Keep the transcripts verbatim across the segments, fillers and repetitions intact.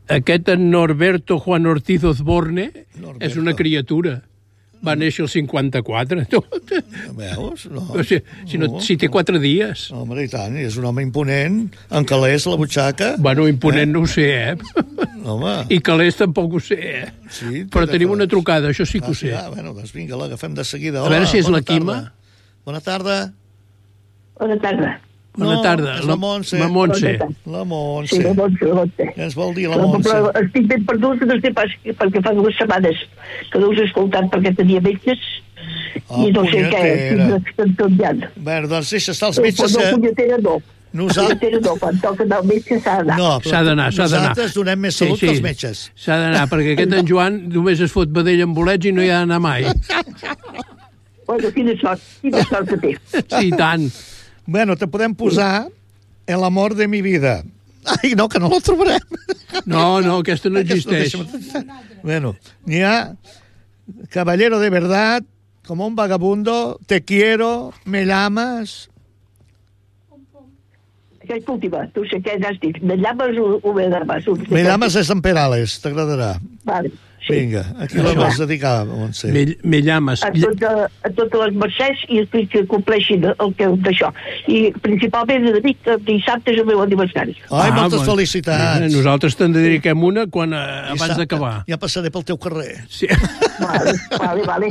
Aquest en Norberto Juan Ortiz Osborne Norberto. És una criatura. Va néixer el cinquanta-quatre. Veus? No. O sigui, si, no, si té quatre dies. Home, i tant, és un home imponent, en calés a la butxaca. Bueno, imponent eh? no ho sé, eh? Home. I calés tampoc ho sé, eh? Sí, però tenim una trucada, això sí que ho sé. Ah, bueno, doncs vinga, l'agafem de seguida. Hola, a veure si és la Quima. Bona tarda. Bona tarda. Bona tarda. No, és la Montse. La Montse. La Montse. Sí, la Montse, la Montse. Què ens vol dir la Montse? Però estic ben perdut, no sé pas, perquè fa dues setmanes que no us he escoltat perquè tenia metges oh, i no sé què, estic tot llant. Bé, doncs deixa estar els metges... No, punyetera no. Nosaltres... Punyetera no, quan toca anar al metge s'ha d'anar. No, s'ha d'anar, s'ha d'anar. Nosaltres donem més salut sí, sí. que els metges. S'ha d'anar, perquè aquest en Joan només es fot vedell amb bolets i no hi ha d'anar mai. Bueno, quina sort, quina sort que té. Sí, tant. Bueno, te podem posar El amor de mi vida. Ai, no, que no la trobarem. No, no, aquesta no existeix. Bueno, n'hi ha Caballero de verdad, Como un vagabundo, Te quiero, Me llamas... Aquesta última, tu sé què has dit. Me llames o, o me llames? Me llames és en Perales, t'agradarà. Vale. Sí. Vinga, aquí la vas dedicar, Montse. Me, me llames. A, tot, a, a totes les mercès i que compleixin el que d'això. I principalment he de dir que dissabte és el meu aniversari. Ai, ah, moltes bon. felicitats. Mira, nosaltres te'n dediquem una quan, eh, abans d'acabar. Ja passaré pel teu carrer. Sí. Vale, vale, vale.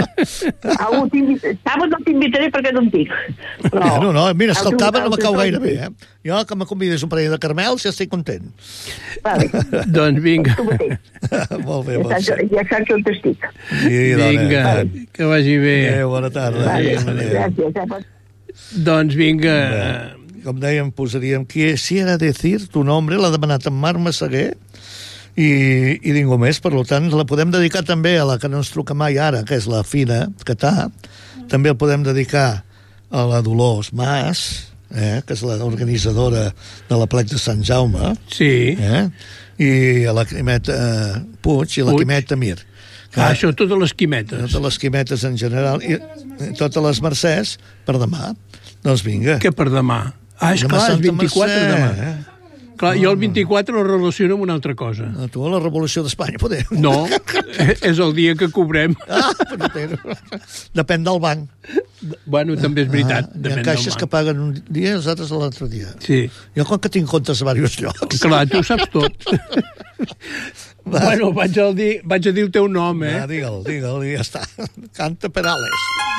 Cava no t'invitaré perquè no en tinc. Però... No, no, mira, és que el cava no me cau gaire bé, eh? Jo, que me convides un parell de caramels, ja estic content. Vale. Doncs vinga. Molt bé, ja saps, ja saps on estic. Sí, vinga, vale. Que vagi bé. Adéu, bona tarda. Vale, adéu, adéu. Gràcies. Doncs vinga. Bé, com dèiem, posaríem quisiera decir tu nombre, l'ha demanat en Marc Massaguer, i, i ningú més, per tant, la podem dedicar també a la que no ens truca mai ara, que és la Fina Catà, també el podem dedicar a la Dolors Mas, eh, que és l'organitzadora de la Plec de Sant Jaume, sí. eh, i a la Quimet eh, Puig i la Puig. Quimet Amir. Ah, això, totes les quimetes. Totes les quimetes en general, i totes les mercès per demà. Doncs vinga. Què per demà? Ah, és clar, és vint-i-quatre demà. Eh? Clar, jo el vint-i-quatre el relaciono amb una altra cosa. A tu, a la Revolució d'Espanya, podeu? No, és el dia que cobrem. Ah, però depèn del banc. Bueno, també és veritat. Ah, hi ha caixes que paguen un dia i els altres l'altre dia. Sí. Jo, com que tinc comptes a diversos llocs... Clar, tu saps tot. Bueno, vaig a, dir, vaig a dir el teu nom, eh? Ah, digue'l, digue'l, i ja està. Canta Perales.